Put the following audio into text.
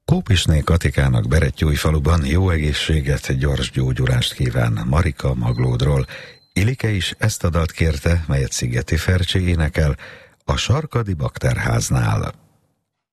Kópisné Katikának Berettyóújfaluban jó egészséget, gyors gyógyulást kíván Marika Maglódról. Ilike is ezt a dalt kérte, melyet Szigeti Fercsi énekel a Sarkadi Bakterháznál.